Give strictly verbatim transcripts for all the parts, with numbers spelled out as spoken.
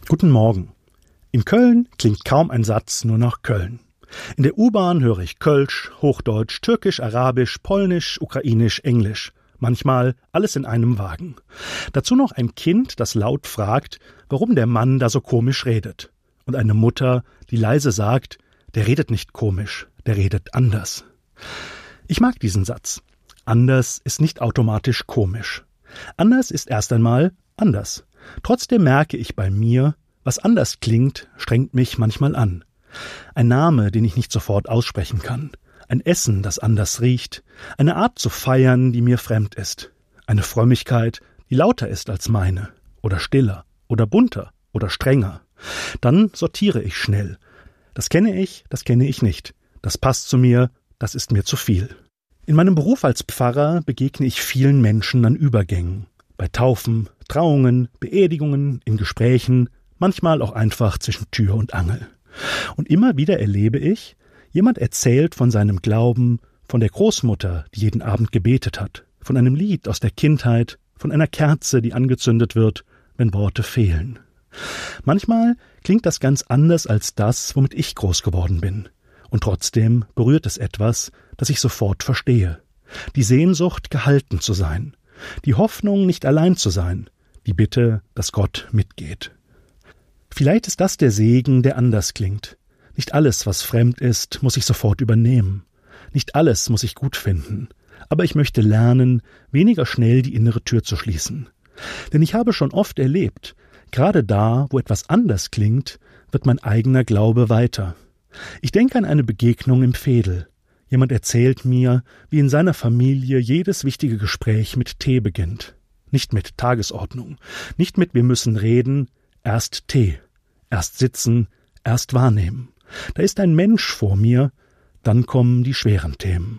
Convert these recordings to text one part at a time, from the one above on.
Guten Morgen. In Köln klingt kaum ein Satz nur nach Köln. In der U-Bahn höre ich Kölsch, Hochdeutsch, Türkisch, Arabisch, Polnisch, Ukrainisch, Englisch. Manchmal alles in einem Wagen. Dazu noch ein Kind, das laut fragt, warum der Mann da so komisch redet. Und eine Mutter, die leise sagt, der redet nicht komisch, der redet anders. Ich mag diesen Satz. Anders ist nicht automatisch komisch. Anders ist erst einmal anders. Trotzdem merke ich bei mir, was anders klingt, strengt mich manchmal an. Ein Name, den ich nicht sofort aussprechen kann. Ein Essen, das anders riecht. Eine Art zu feiern, die mir fremd ist. Eine Frömmigkeit, die lauter ist als meine. Oder stiller. Oder bunter. Oder strenger. Dann sortiere ich schnell. Das kenne ich, das kenne ich nicht. Das passt zu mir, das ist mir zu viel. In meinem Beruf als Pfarrer begegne ich vielen Menschen an Übergängen. Bei Taufen, Trauungen, Beerdigungen, in Gesprächen, manchmal auch einfach zwischen Tür und Angel. Und immer wieder erlebe ich, jemand erzählt von seinem Glauben, von der Großmutter, die jeden Abend gebetet hat, von einem Lied aus der Kindheit, von einer Kerze, die angezündet wird, wenn Worte fehlen. Manchmal klingt das ganz anders als das, womit ich groß geworden bin. Und trotzdem berührt es etwas, das ich sofort verstehe. Die Sehnsucht, gehalten zu sein. Die Hoffnung, nicht allein zu sein. Die Bitte, dass Gott mitgeht. Vielleicht ist das der Segen, der anders klingt. Nicht alles, was fremd ist, muss ich sofort übernehmen. Nicht alles muss ich gut finden. Aber ich möchte lernen, weniger schnell die innere Tür zu schließen. Denn ich habe schon oft erlebt, gerade da, wo etwas anders klingt, wird mein eigener Glaube weiter. Ich denke an eine Begegnung im Veedel. Jemand erzählt mir, wie in seiner Familie jedes wichtige Gespräch mit Tee beginnt. Nicht mit Tagesordnung, nicht mit wir müssen reden, erst Tee, erst sitzen, erst wahrnehmen. Da ist ein Mensch vor mir, dann kommen die schweren Themen.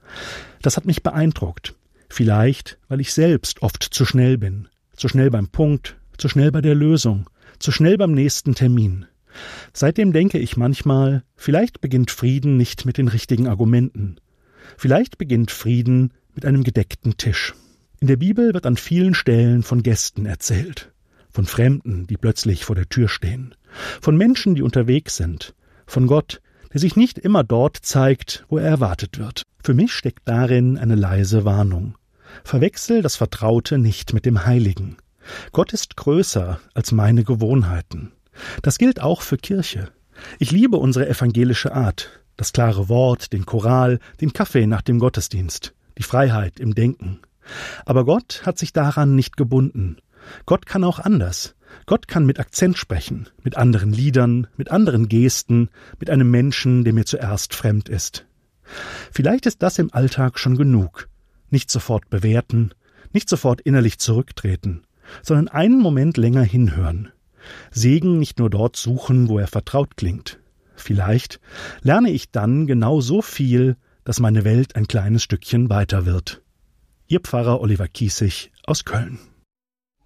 Das hat mich beeindruckt. Vielleicht, weil ich selbst oft zu schnell bin. Zu schnell beim Punkt, zu schnell bei der Lösung, zu schnell beim nächsten Termin. Seitdem denke ich manchmal, vielleicht beginnt Frieden nicht mit den richtigen Argumenten. Vielleicht beginnt Frieden mit einem gedeckten Tisch. In der Bibel wird an vielen Stellen von Gästen erzählt. Von Fremden, die plötzlich vor der Tür stehen. Von Menschen, die unterwegs sind. Von Gott, der sich nicht immer dort zeigt, wo er erwartet wird. Für mich steckt darin eine leise Warnung. Verwechsel das Vertraute nicht mit dem Heiligen. Gott ist größer als meine Gewohnheiten. Das gilt auch für Kirche. Ich liebe unsere evangelische Art, das klare Wort, den Choral, den Kaffee nach dem Gottesdienst, die Freiheit im Denken. Aber Gott hat sich daran nicht gebunden. Gott kann auch anders. Gott kann mit Akzent sprechen, mit anderen Liedern, mit anderen Gesten, mit einem Menschen, der mir zuerst fremd ist. Vielleicht ist das im Alltag schon genug. Nicht sofort bewerten, nicht sofort innerlich zurücktreten, sondern einen Moment länger hinhören. Segen nicht nur dort suchen, wo er vertraut klingt. Vielleicht lerne ich dann genau so viel, dass meine Welt ein kleines Stückchen weiter wird. Ihr Pfarrer Oliver Kiesig aus Köln.